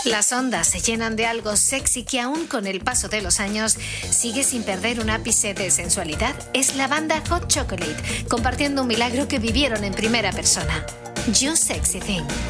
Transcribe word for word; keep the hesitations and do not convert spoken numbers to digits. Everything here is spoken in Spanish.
Las ondas se llenan de algo sexy que aún con el paso de los años sigue sin perder un ápice de sensualidad. Es la banda Hot Chocolate, compartiendo un milagro que vivieron en primera persona. You Sexy Thing.